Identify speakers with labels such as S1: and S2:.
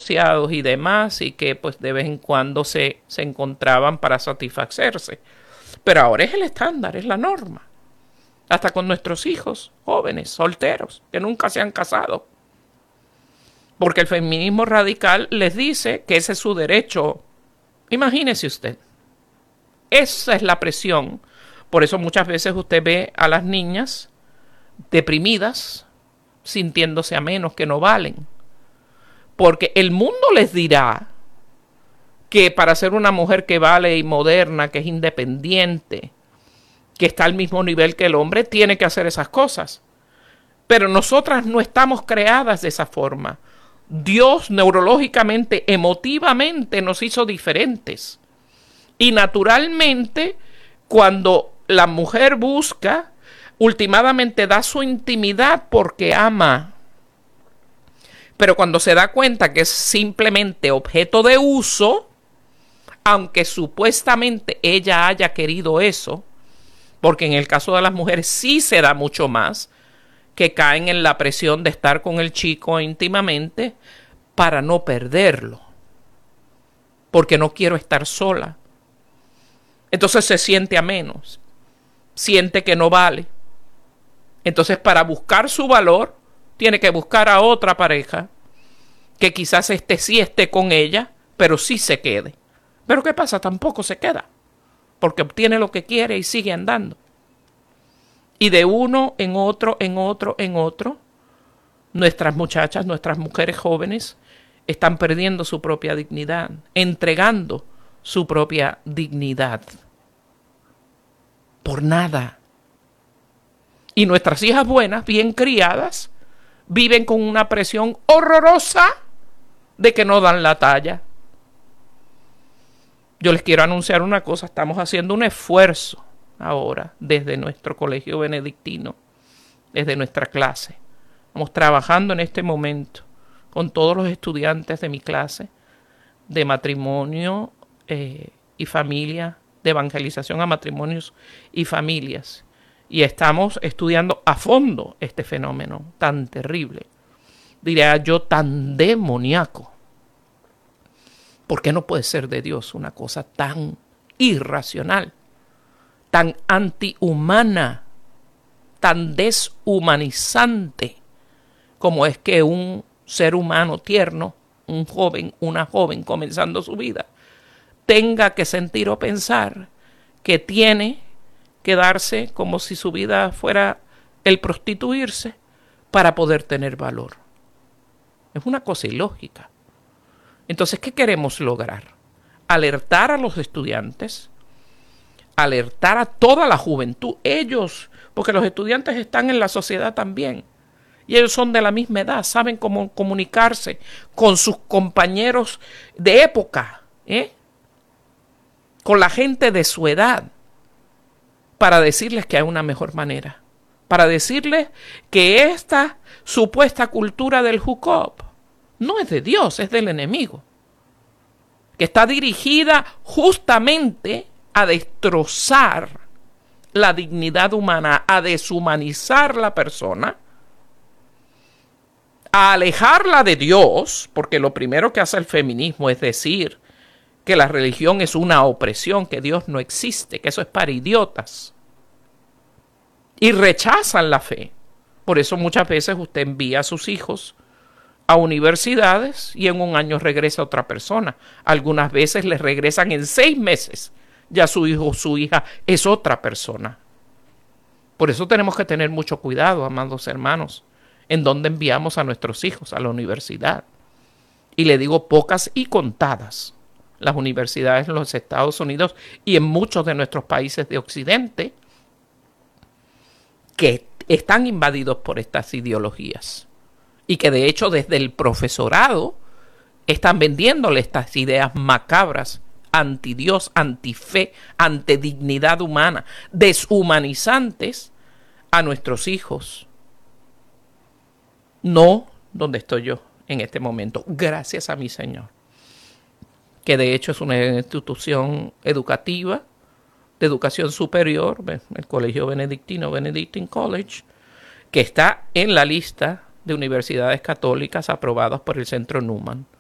S1: divorciados y demás, y que pues de vez en cuando se encontraban para satisfacerse. Pero ahora es el estándar, es la norma. Hasta con nuestros hijos jóvenes, solteros, que nunca se han casado. Porque el feminismo radical les dice que ese es su derecho. Imagínese usted. Esa es la presión. Por eso muchas veces usted ve a las niñas deprimidas, sintiéndose a menos, que no valen. Porque el mundo les dirá que para ser una mujer que vale y moderna, que es independiente, que está al mismo nivel que el hombre, tiene que hacer esas cosas. Pero nosotras no estamos creadas de esa forma. Dios neurológicamente, emotivamente nos hizo diferentes. Y naturalmente, cuando la mujer busca, últimamente da su intimidad porque ama. Pero cuando se da cuenta que es simplemente objeto de uso, aunque supuestamente ella haya querido eso, porque en el caso de las mujeres sí se da mucho más, que caen en la presión de estar con el chico íntimamente para no perderlo, porque no quiero estar sola. Entonces se siente a menos, siente que no vale. Entonces, para buscar su valor, tiene que buscar a otra pareja que quizás sí esté con ella, pero sí se quede. Pero ¿qué pasa? Tampoco se queda, porque obtiene lo que quiere y sigue andando. Y de uno en otro, nuestras muchachas, nuestras mujeres jóvenes están perdiendo su propia dignidad, entregando su propia dignidad. Por nada. Y nuestras hijas buenas, bien criadas, viven con una presión horrorosa de que no dan la talla. Yo les quiero anunciar una cosa, estamos haciendo un esfuerzo ahora desde nuestro colegio benedictino, desde nuestra clase. Estamos trabajando en este momento con todos los estudiantes de mi clase de matrimonio y familia, de evangelización a matrimonios y familias. Y estamos estudiando a fondo este fenómeno tan terrible, diría yo, tan demoníaco. ¿Por qué no puede ser de Dios una cosa tan irracional, tan antihumana, tan deshumanizante como es que un ser humano tierno, un joven, una joven comenzando su vida, tenga que sentir o pensar que tiene que darse como si su vida fuera el prostituirse para poder tener valor? Es una cosa ilógica. Entonces, ¿qué queremos lograr? Alertar a los estudiantes, alertar a toda la juventud, ellos, porque los estudiantes están en la sociedad también, y ellos son de la misma edad, saben cómo comunicarse con sus compañeros de época, con la gente de su edad, para decirles que hay una mejor manera, para decirles que esta supuesta cultura del hookup no es de Dios, es del enemigo, que está dirigida justamente a destrozar la dignidad humana, a deshumanizar la persona, a alejarla de Dios, porque lo primero que hace el feminismo es decir que la religión es una opresión, que Dios no existe, que eso es para idiotas, y rechazan la fe. Por eso muchas veces usted envía a sus hijos a universidades y en un año regresa otra persona. Algunas veces les regresan en 6 meses. Ya su hijo o su hija es otra persona. Por eso tenemos que tener mucho cuidado, amados hermanos, en dónde enviamos a nuestros hijos a la universidad. Y le digo pocas y contadas las universidades en los Estados Unidos y en muchos de nuestros países de Occidente que están invadidos por estas ideologías. Y que de hecho desde el profesorado están vendiéndole estas ideas macabras, anti-Dios, anti-fe, anti-dignidad humana, deshumanizantes a nuestros hijos. No donde estoy yo en este momento, gracias a mi Señor, que de hecho es una institución educativa, de educación superior, el Colegio Benedictino, Benedictine College, que está en la lista de universidades católicas aprobadas por el Centro Newman.